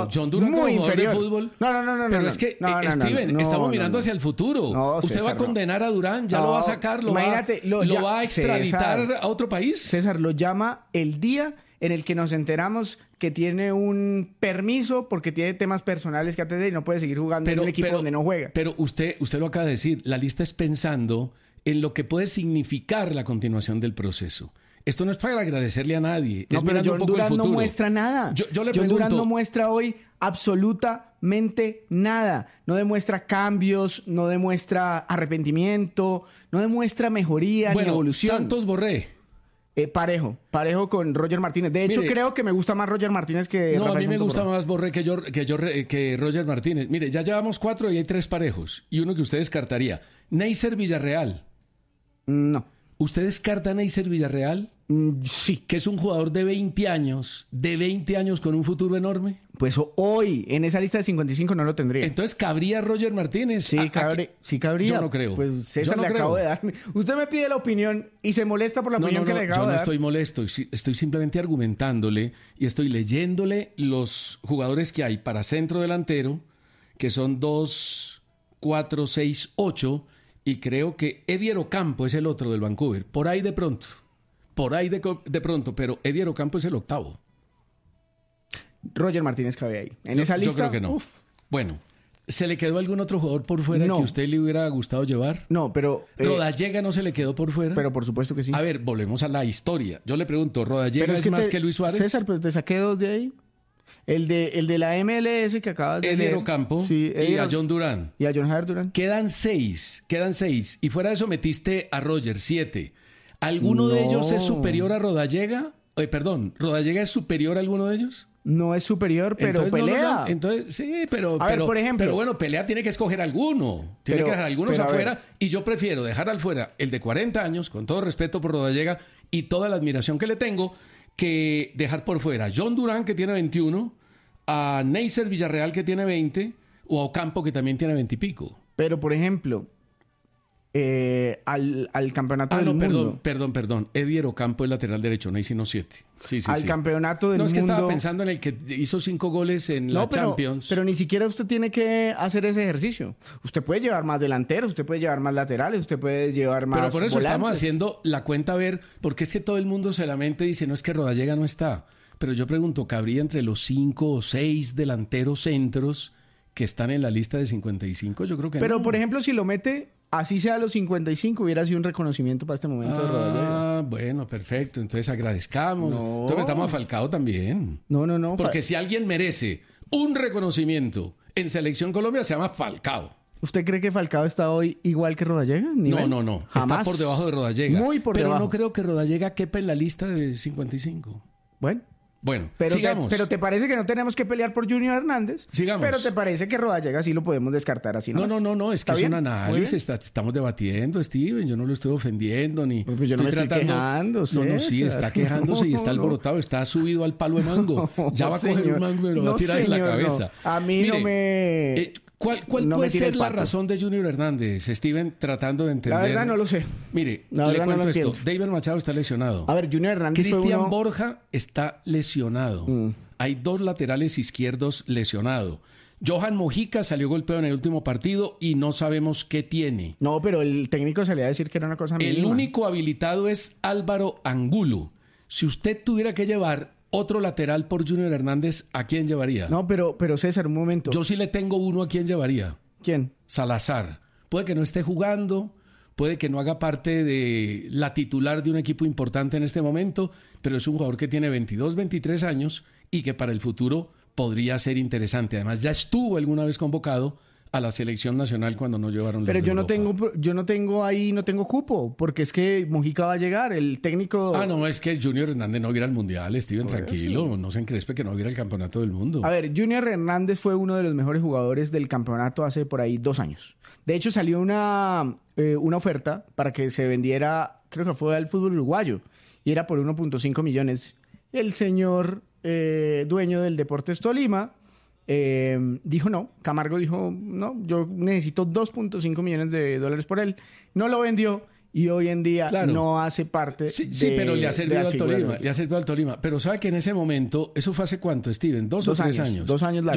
John Durán muy como jugador de inferior. fútbol. No. Pero es que, Steven, estamos mirando hacia el futuro. No, Usted César, va a condenar a Durán, ya lo va a sacar, lo imagínate, va a extraditar César, a otro país. César lo llama el día en el que nos enteramos que tiene un permiso porque tiene temas personales que atender y no puede seguir jugando en un equipo donde no juega. Pero usted lo acaba de decir, la lista es pensando en lo que puede significar la continuación del proceso. Esto no es para agradecerle a nadie. No, es pero mirando John un poco Durán el no futuro. muestra nada. Yo le John pregunto, Durán no muestra hoy absolutamente nada. No demuestra cambios, no demuestra arrepentimiento, no demuestra mejoría ni evolución. Santos Borré. Parejo con Roger Martínez. De hecho, creo que me gusta más Roger Martínez que No, Rafael a mí me Santos gusta Borré. más Borré que Roger Martínez. Mire, ya llevamos 4 y hay 3 parejos. Y uno que usted descartaría. Neisser Villarreal. No. ¿Usted descarta a Neisser Villarreal? Sí. Que es un jugador de 20 años con un futuro enorme. Pues hoy, en esa lista de 55 no lo tendría. Entonces, ¿cabría Roger Martínez? Sí, cabría. Yo no creo. Pues César Yo no le acabo creo. de dar. Usted me pide la opinión y se molesta por la opinión que le acabo yo de no dar. estoy molesto. Estoy simplemente argumentándole y estoy leyéndole los jugadores que hay para centro delantero, que son 2, 4, 6, 8, y creo que Edier Ocampo es el otro del Vancouver. Por ahí de pronto, pero Edier Ocampo es el octavo. Roger Martínez cabe ahí. En esa lista. Yo creo que no. Bueno, ¿se le quedó algún otro jugador por fuera que a usted le hubiera gustado llevar? No, pero... ¿Rodallega no se le quedó por fuera? Pero por supuesto que sí. A ver, volvemos a la historia. Yo le pregunto, ¿Rodallega es más que Luis Suárez? César, pues te saqué 2 de ahí. El de la MLS que acabas de Edier leer. Ocampo Sí, y a John Durán. Y a John Javier Durán. Quedan 6. Y fuera de eso metiste a Roger, 7. ¿Alguno de ellos es superior a Rodallega? ¿Rodallega es superior a alguno de ellos? No es superior, pero entonces, pelea. Sí, pero ver, por ejemplo. Pero bueno, pelea tiene que escoger alguno. Tiene que dejar algunos afuera. Y yo prefiero dejar afuera el de 40 años, con todo respeto por Rodallega y toda la admiración que le tengo, que dejar por fuera a John Durán, que tiene 21, a Neisser Villarreal, que tiene 20, o a Ocampo, que también tiene 20 y pico. Pero, por ejemplo, al campeonato del mundo... Perdón. Edier Ocampo es lateral derecho, Neisser no 7. Sí. Campeonato del mundo... No, es que estaba pensando en el que hizo 5 goles en la Champions. Pero ni siquiera usted tiene que hacer ese ejercicio. Usted puede llevar más delanteros, usted puede llevar más laterales, usted puede llevar más Pero por eso volantes. estamos haciendo la cuenta a ver, porque es que todo el mundo solamente dice, no, es que Rodallega no está. Pero yo pregunto, ¿cabría entre los 5 o 6 delanteros centros que están en la lista de 55? Yo creo que Pero, no. por ejemplo, si lo mete, así sea a los 55, hubiera sido un reconocimiento para este momento de Rodallega. Bueno, perfecto. Entonces agradezcamos. Entonces metamos a Falcao también. No. Porque si alguien merece un reconocimiento en Selección Colombia, se llama Falcao. ¿Usted cree que Falcao está hoy igual que Rodallega? No. Jamás. Está por debajo de Rodallega. Muy por debajo. debajo. Pero no creo que Rodallega quepa en la lista de 55. Bueno, sigamos. Pero ¿te parece que no tenemos que pelear por Junior Hernández? Sigamos. Pero ¿te parece que Rodallega sí lo podemos descartar así? No, es que es un análisis. Estamos debatiendo, Steven. Yo no lo estoy ofendiendo ni... Pues yo no me estoy quejando, No, sí, está quejándose y está alborotado. Está subido al palo de mango. Ya va a coger un mango y lo va a tirar en la cabeza. No. A mí no me... ¿Cuál puede ser la razón de Junior Hernández, Steven, tratando de entender? La verdad no lo sé. Mire, le cuento esto. David Machado está lesionado. A ver, Junior Hernández Cristian Borja está lesionado. Hay 2 laterales izquierdos lesionados. Johan Mojica salió golpeado en el último partido y no sabemos qué tiene. No, pero el técnico salía a decir que era una cosa mínima. El único habilitado es Álvaro Angulo. Si usted tuviera que llevar otro lateral por Junior Hernández, ¿a quién llevaría? No, pero César, un momento. Yo sí le tengo uno a quién llevaría. ¿Quién? Salazar. Puede que no esté jugando, puede que no haga parte de la titular de un equipo importante en este momento, pero es un jugador que tiene 22, 23 años y que para el futuro podría ser interesante. Además, ya estuvo alguna vez convocado a la selección nacional cuando no llevaron los Pero de Europa. yo no tengo cupo, porque es que Mojica va a llegar, el técnico... No, es que Junior Hernández no va a ir al Mundial, Steven, tranquilo, no se encrespe que no va a ir al Campeonato del Mundo. A ver, Junior Hernández fue uno de los mejores jugadores del campeonato hace por ahí 2 años. De hecho, salió una oferta para que se vendiera, creo que fue al fútbol uruguayo, y era por 1.5 millones. El señor dueño del Deportes Tolima dijo no. Camargo dijo no, yo necesito 2.5 millones de dólares por él. No lo vendió y hoy en día no hace parte sí, pero le ha servido al Tolima. Pero sabe que en ese momento, ¿eso fue hace cuánto, Steven? ¿2 o 3 años? 2 años largos.